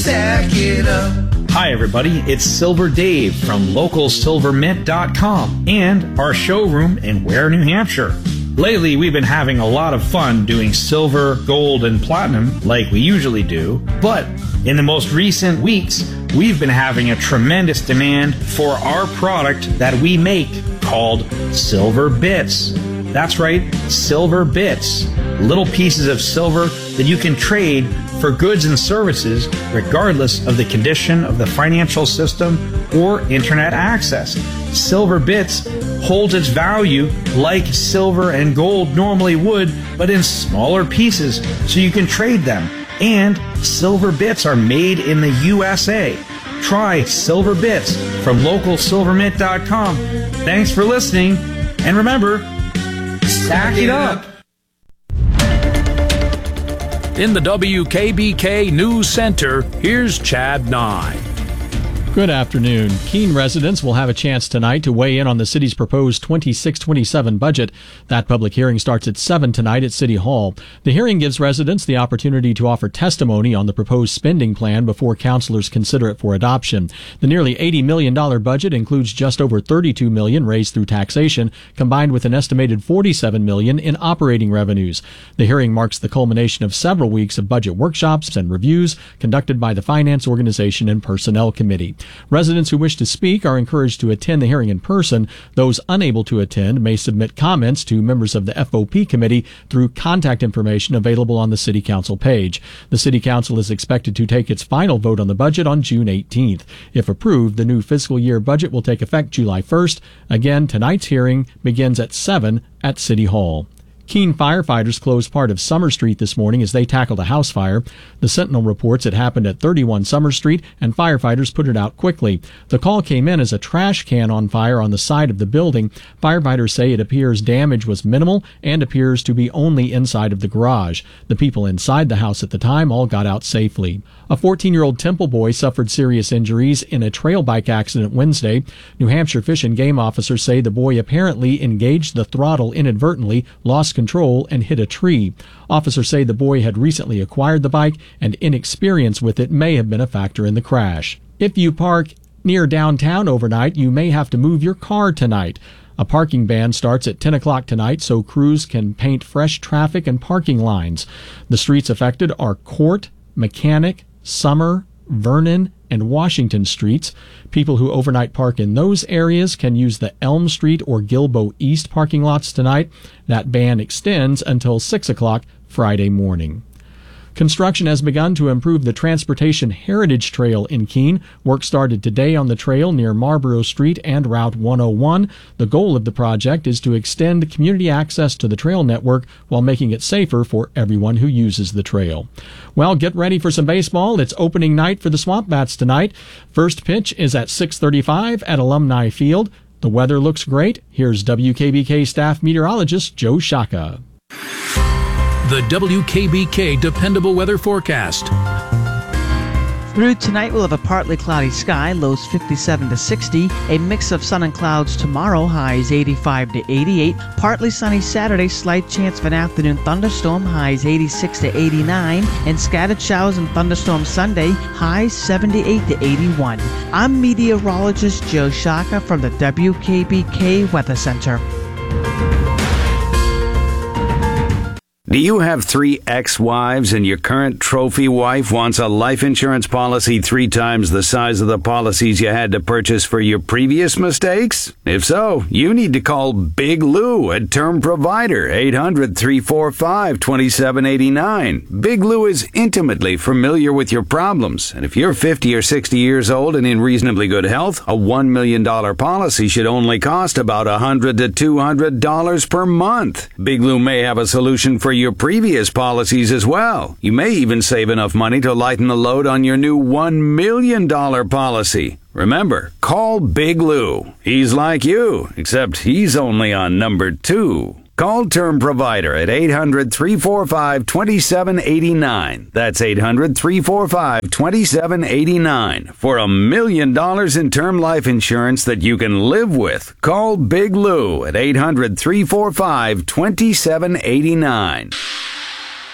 stack it up. Hi everybody, it's Silver Dave from LocalSilverMint.com and our showroom in Ware, New Hampshire. Lately, we've been having a lot of fun doing silver, gold, and platinum like we usually do, but in the most recent weeks, we've been having a tremendous demand for our product that we make called Silver Bits. That's right, Silver Bits. Little pieces of silver that you can trade for goods and services regardless of the condition of the financial system or internet access. Silver Bits holds its value like silver and gold normally would, but in smaller pieces so you can trade them. And Silver Bits are made in the USA. Try Silver Bits from LocalSilverMint.com. Thanks for listening, and remember, stack it up. In the WKBK News Center, here's Chad Nye. Good afternoon. Keene residents will have a chance tonight to weigh in on the city's proposed 26-27 budget. That public hearing starts at 7 tonight at City Hall. The hearing gives residents the opportunity to offer testimony on the proposed spending plan before councilors consider it for adoption. The nearly $80 million budget includes just over $32 million raised through taxation, combined with an estimated $47 million in operating revenues. The hearing marks the culmination of several weeks of budget workshops and reviews conducted by the Finance Organization and Personnel Committee. Residents who wish to speak are encouraged to attend the hearing in person. Those unable to attend may submit comments to members of the FOP committee through contact information available on the City Council page. The City Council is expected to take its final vote on the budget on June 18th. If approved, the new fiscal year budget will take effect July 1st. Again, tonight's hearing begins at 7 at City Hall. Keene firefighters closed part of Summer Street this morning as they tackled a house fire. The Sentinel reports it happened at 31 Summer Street, and firefighters put it out quickly. The call came in as a trash can on fire on the side of the building. Firefighters say it appears damage was minimal and appears to be only inside of the garage. The people inside the house at the time all got out safely. A 14-year-old Temple boy suffered serious injuries in a trail bike accident Wednesday. New Hampshire Fish and Game officers say the boy apparently engaged the throttle inadvertently, lost control, and hit a tree. Officers say the boy had recently acquired the bike, and inexperience with it may have been a factor in the crash. If you park near downtown overnight, you may have to move your car tonight. A parking ban starts at 10 o'clock tonight so crews can paint fresh traffic and parking lines. The streets affected are Court, Mechanic, Summer, Vernon, and Washington Streets. People who overnight park in those areas can use the Elm Street or Gilboa East parking lots tonight. That ban extends until 6 o'clock Friday morning. Construction has begun to improve the Transportation Heritage Trail in Keene. Work started today on the trail near Marlborough Street and Route 101. The goal of the project is to extend community access to the trail network while making it safer for everyone who uses the trail. Well, get ready for some baseball. It's opening night for the Swamp Bats tonight. First pitch is at 6:35 at Alumni Field. The weather looks great. Here's WKBK staff meteorologist Joe Shaka. The WKBK Dependable Weather Forecast. Through tonight, we'll have a partly cloudy sky, lows 57 to 60. A mix of sun and clouds tomorrow, highs 85 to 88. Partly sunny Saturday, slight chance of an afternoon thunderstorm, highs 86 to 89. And scattered showers and thunderstorms Sunday, highs 78 to 81. I'm meteorologist Joe Shaka from the WKBK Weather Center. Do you have 3 ex-wives and your current trophy wife wants a life insurance policy 3 times the size of the policies you had to purchase for your previous mistakes? If so, you need to call Big Lou at Term Provider, 800-345-2789. Big Lou is intimately familiar with your problems, and if you're 50 or 60 years old and in reasonably good health, a $1 million policy should only cost about $100 to $200 per month. Big Lou may have a solution for your previous policies as well. You may even save enough money to lighten the load on your new $1 million policy. Remember, call Big Lou. He's like you, except he's only on number 2. Call Term Provider at 800-345-2789. That's 800-345-2789 for $1 million in term life insurance that you can live with. Call Big Lou at 800-345-2789.